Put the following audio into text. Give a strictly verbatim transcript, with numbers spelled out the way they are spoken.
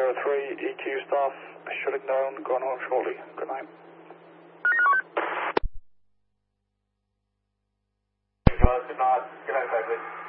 zero three, E Q staff, shutting down, going home shortly. Good night. Good night. Good night, baby.